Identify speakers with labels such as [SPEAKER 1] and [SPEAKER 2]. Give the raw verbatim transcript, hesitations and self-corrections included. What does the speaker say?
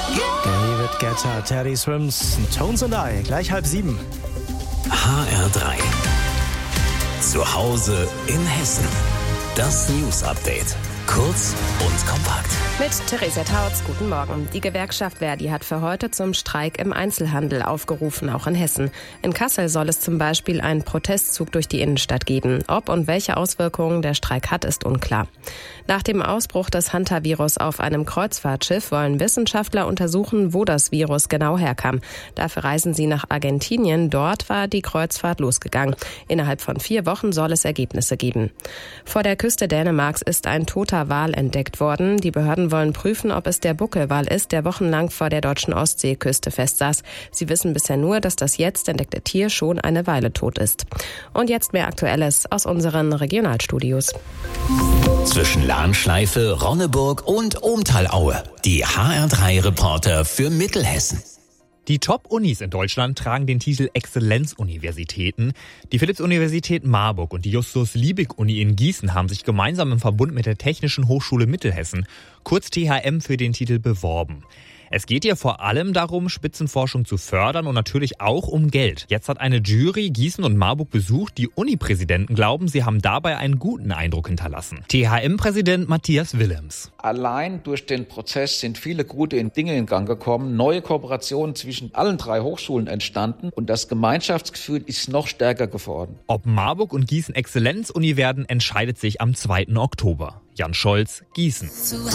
[SPEAKER 1] David Guetta, Teddy Swims, Tones and I, gleich halb sieben.
[SPEAKER 2] H R drei. Zu Hause in Hessen. Das News Update. Kurz und kompakt.
[SPEAKER 3] Mit Theresa Tautz, guten Morgen. Die Gewerkschaft Verdi hat für heute zum Streik im Einzelhandel aufgerufen, auch in Hessen. In Kassel soll es zum Beispiel einen Protestzug durch die Innenstadt geben. Ob und welche Auswirkungen der Streik hat, ist unklar. Nach dem Ausbruch des Hantavirus auf einem Kreuzfahrtschiff wollen Wissenschaftler untersuchen, wo das Virus genau herkam. Dafür reisen sie nach Argentinien. Dort war die Kreuzfahrt losgegangen. Innerhalb von vier Wochen soll es Ergebnisse geben. Vor der Küste Dänemarks ist ein toter Wal entdeckt worden. Die Behörden wollen prüfen, ob es der Buckelwal ist, der wochenlang vor der deutschen Ostseeküste festsaß. Sie wissen bisher nur, dass das jetzt entdeckte Tier schon eine Weile tot ist. Und jetzt mehr Aktuelles aus unseren Regionalstudios.
[SPEAKER 2] Zwischen Lahnschleife, Ronneburg und Ohmtalaue. Die H R drei Reporter für Mittelhessen.
[SPEAKER 4] Die Top-Unis in Deutschland tragen den Titel Exzellenzuniversitäten. Die Philipps-Universität Marburg und die Justus-Liebig-Uni in Gießen haben sich gemeinsam im Verbund mit der Technischen Hochschule Mittelhessen, kurz T H M, für den Titel beworben. Es geht hier vor allem darum, Spitzenforschung zu fördern und natürlich auch um Geld. Jetzt hat eine Jury Gießen und Marburg besucht. Die Uni-Präsidenten glauben, sie haben dabei einen guten Eindruck hinterlassen. T H M-Präsident Matthias Willems.
[SPEAKER 5] Allein durch den Prozess sind viele gute Dinge in Gang gekommen, neue Kooperationen zwischen allen drei Hochschulen entstanden und das Gemeinschaftsgefühl ist noch stärker geworden.
[SPEAKER 4] Ob Marburg und Gießen Exzellenzuni werden, entscheidet sich am zweiten Oktober. Jan Scholz, Gießen.